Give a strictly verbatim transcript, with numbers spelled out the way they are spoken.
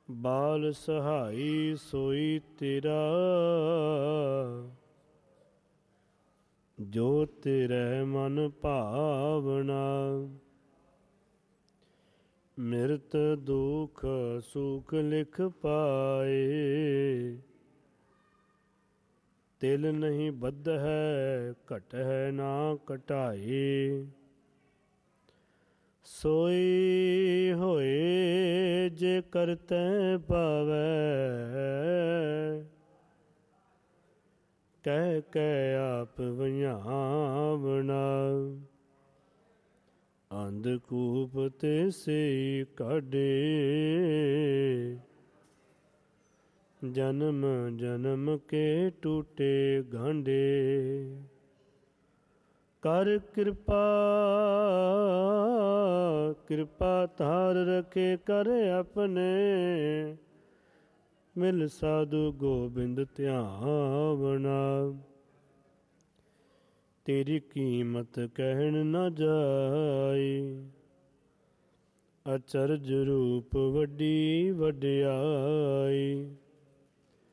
ਬਾਲ ਸਹਾਈ ਸੋਈ ਤੇਰਾ, ਜੋ ਤੇਰੇ ਮਨ ਭਾਵਨਾ। ਮਿਰਤ ਦੁਖ ਸੁਖ ਲਿਖ ਪਾਏ, ਤਿਲ ਨਹੀਂ ਬੱਧੈ ਘਟੈ ਨਾ ਘਟਾਏ। ਸੋਈ ਹੋਏ ਜੇ ਕਰਤੈ ਪਾਵੈ, ਕਹਿ ਕਹਿ ਆਪ ਵੰਝਾਵਣਾ। ਅੰਧਕੂਪ ਤੇ ਸੇ ਕਾਢੇ, ਜਨਮ ਜਨਮ ਕੇ ਟੂਟੇ ਗਾਂਢੇ। ਕਰ ਕਿਰਪਾ ਕਿਰਪਾ ਧਾਰ ਰਖੇ ਕਰ ਆਪਣੇ, ਮਿਲ ਸਾਧੂ ਗੋਬਿੰਦ ਧਿਆਵਣਾ। ਤੇਰੀ ਕੀਮਤ ਕਹਿਣ ਨਾ ਜਾਏ, ਅਚਰਜ ਰੂਪ ਵੱਡੀ ਵਡਿਆਈ।